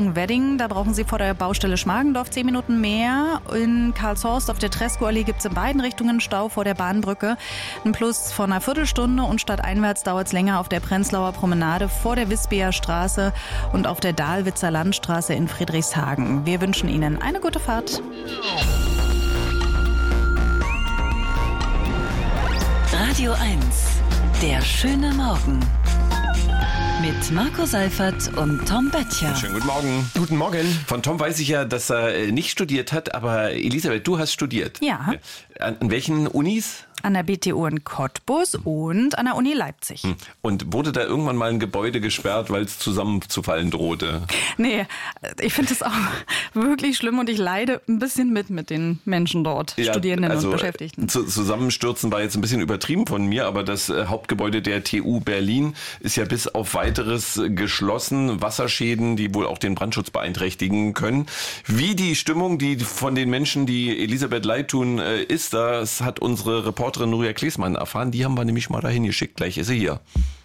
Richtung Wedding. Da brauchen Sie vor der Baustelle Schmargendorf 10 Minuten mehr. In Karlshorst auf der Tresco-Allee gibt es in beiden Richtungen Stau vor der Bahnbrücke. Ein Plus von einer Viertelstunde und stadteinwärts dauert es länger auf der Prenzlauer Promenade vor der Wisbier Straße und auf der Dahlwitzer Landstraße in Friedrichshagen. Wir wünschen Ihnen eine gute Fahrt. Radio 1, der schöne Morgen. Mit Marco Seifert und Tom Böttcher. Schönen guten Morgen. Guten Morgen. Von Tom weiß ich ja, dass er nicht studiert hat, aber Elisabeth, du hast studiert. Ja. An welchen Unis? An der BTU in Cottbus und an der Uni Leipzig. Und wurde da irgendwann mal ein Gebäude gesperrt, weil es zusammenzufallen drohte? Nee, ich finde es auch wirklich schlimm und ich leide ein bisschen mit den Menschen dort, Studierenden und Beschäftigten. Zusammenstürzen war jetzt ein bisschen übertrieben von mir, aber das Hauptgebäude der TU Berlin ist ja bis auf Weiteres geschlossen. Wasserschäden, die wohl auch den Brandschutz beeinträchtigen können. Wie die Stimmung, die von den Menschen, die Elisabeth leid tun, ist, das hat unsere Reporterin Nuria Klesmann erfahren. Die haben wir nämlich mal dahin geschickt. Gleich ist sie hier.